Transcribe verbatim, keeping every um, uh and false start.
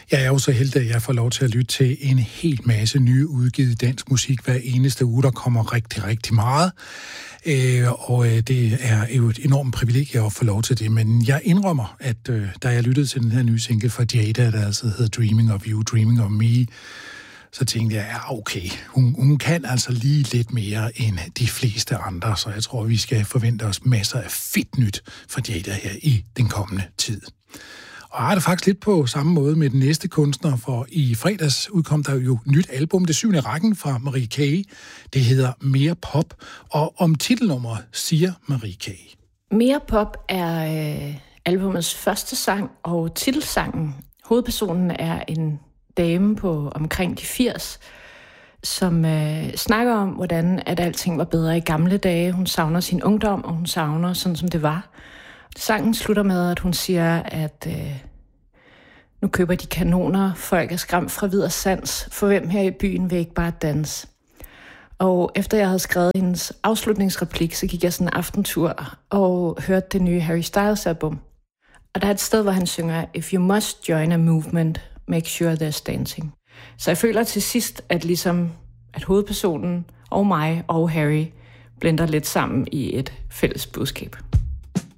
Jeg er jo så heldig, at jeg får lov til at lytte til en hel masse nye udgivet dansk musik hver eneste uge. Der kommer rigtig, rigtig meget. Øh, og det er jo et enormt privilegie at få lov til det. Men jeg indrømmer, at øh, da jeg lyttede til den her nye single fra Jada, der altså hedder Dreaming of You, Dreaming of Me, så tænkte jeg, ja okay, hun, hun kan altså lige lidt mere end de fleste andre, så jeg tror, vi skal forvente os masser af fedt nyt fra Jada her i den kommende tid. Og jeg er det faktisk lidt på samme måde med den næste kunstner, for i fredags udkom der jo nyt album, det syvende rækken fra Marie K. Det hedder Mere Pop, og om titelnummeret siger Marie K. Mere Pop er øh, albumets første sang og titelsangen. Hovedpersonen er en dame på omkring de firs, som øh, snakker om, hvordan at alting var bedre i gamle dage. Hun savner sin ungdom, og hun savner sådan, som det var. Sangen slutter med, at hun siger, at øh, nu køber de kanoner, folk er skræmt fra vid og sans, for hvem her i byen vil ikke bare danse. Og efter jeg havde skrevet hendes afslutningsreplik, så gik jeg sådan en aftentur og hørte det nye Harry Styles album. Og der er et sted, hvor han synger, If you must join a movement, make sure there's dancing. Så jeg føler til sidst, at ligesom at hovedpersonen og mig og Harry blender lidt sammen i et fælles budskab.